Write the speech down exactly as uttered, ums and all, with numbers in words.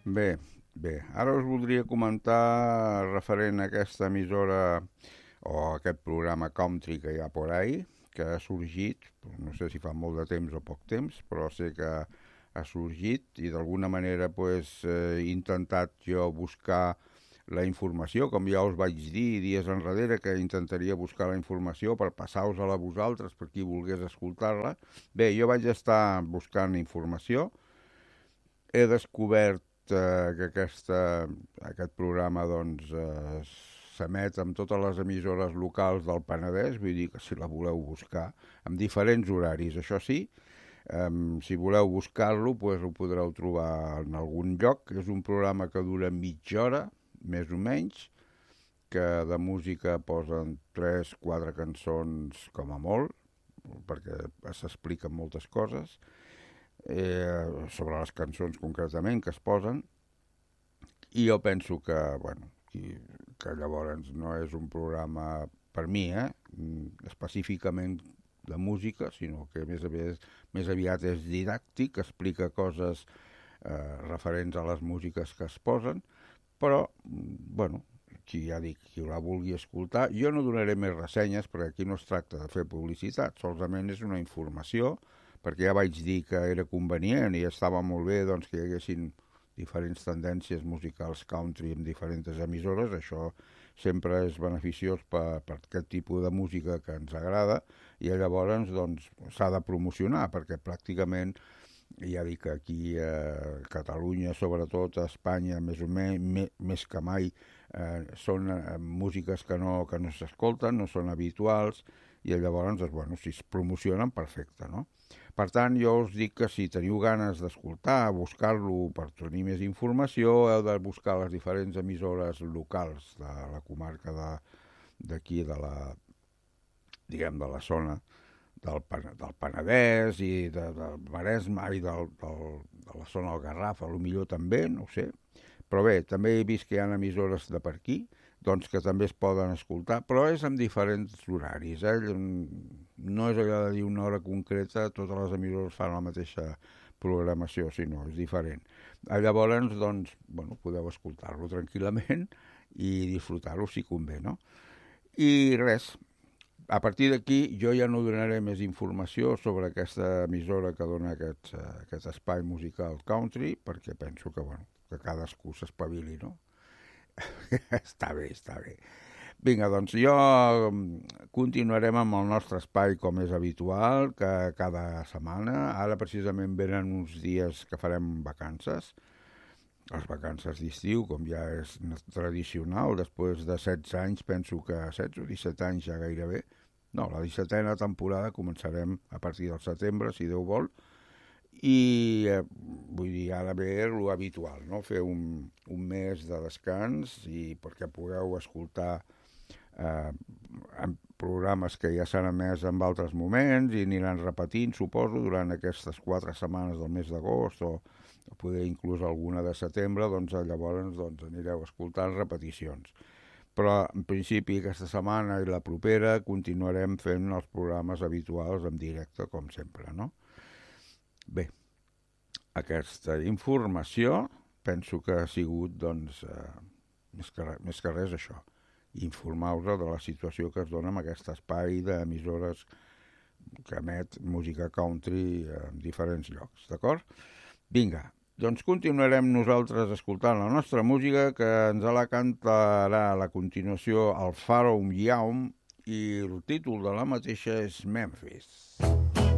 Bé, bé. Ara us voldria comentar referent a aquesta emissora o aquest programa country que hi ha por ahí, que ha sorgit, no sé si fa molt de temps o poc temps, però sé que ha sorgit i d'alguna manera pues, eh, he intentat jo buscar la informació, com ja us vaig dir dies enrere, que intentaria buscar la informació per passar-vos-la a vosaltres, per qui volgués escoltar-la. Bé, jo vaig estar buscant informació, he descobert eh, que aquesta, aquest programa doncs, eh, s'emet amb totes les emissores locals del Penedès, vull dir que si la voleu buscar, amb diferents horaris, això sí, eh, si voleu buscar-lo, pues, ho podreu trobar en algun lloc. És un programa que dura mitja hora, més o menys, que de música posen tres, quatre cançons com a molt, perquè s'expliquen moltes coses, eh, sobre les cançons concretament que es posen, i jo penso que, bueno, que, que llavors no és un programa per mi, eh, específicament de música, sinó que més aviat, més aviat és didàctic, explica coses eh, referents a les músiques que es posen, però, bueno, qui ja dic, qui la vulgui escoltar, jo no donaré més ressenyes perquè aquí no es tracta de fer publicitat, solament és una informació, perquè ja vaig dir que era convenient i estava molt bé doncs, que hi haguessin diferents tendències musicals country en diferents emissores, això sempre és beneficiós per, per aquest tipus de música que ens agrada i llavors doncs, s'ha de promocionar perquè pràcticament ja dic que aquí a Catalunya, sobretot a Espanya, més o menys, més que mai, eh, són eh, músiques que no, que no s'escolten, no són habituals, i llavors, doncs, bueno, si es promocionen, perfecte, no? Per tant, jo us dic que si teniu ganes d'escoltar, buscar-lo per tenir més informació, heu de buscar les diferents emissores locals de la comarca de, d'aquí, de la, diguem, de la zona del, del Penedès i de, del Maresme i del, del, de la zona del Garraf, a lo millor també, no ho sé. Però bé, també he vist que hi ha emissores de per aquí, doncs que també es poden escoltar, però és en diferents horaris. Eh? No és allò de dir una hora concreta, totes les emissores fan la mateixa programació, sinó és diferent. Llavors, doncs, bueno, podeu escoltar-lo tranquil·lament i disfrutar-lo si convé, no? I res, a partir d'aquí jo ja no donaré més informació sobre aquesta emissora que dona aquest, uh, aquest espai musical country, perquè penso que, bueno, que cadascú s'espavili, no? Està bé, està bé. Vinga, doncs jo continuarem amb el nostre espai com és habitual, que cada setmana, ara precisament venen uns dies que farem vacances, les vacances d'estiu, com ja és tradicional, després de setze anys, penso que setze o disset anys ja gairebé, no, la dissetena temporada començarem a partir del setembre, si Déu vol, i eh, vull dir, ara ve lo habitual, no? Fer un, un mes de descans i perquè pugueu escoltar eh, programes que ja s'han emès en altres moments i aniran repetint, suposo, durant aquestes quatre setmanes del mes d'agost o, o poder inclús alguna de setembre, doncs llavors doncs, anireu escoltant repeticions. Però en principi aquesta setmana i la propera continuarem fent els programes habituals en directe, com sempre, no? Bé, aquesta informació penso que ha sigut, doncs, eh, més, que, més que res això, informar-vos de la situació que es dona en aquest espai d'emissores que emet música country en diferents llocs, d'acord? Vinga, doncs continuarem nosaltres escoltant la nostra música, que ens la cantarà a la continuació el Pharoah Young i el títol de la mateixa és Memphis.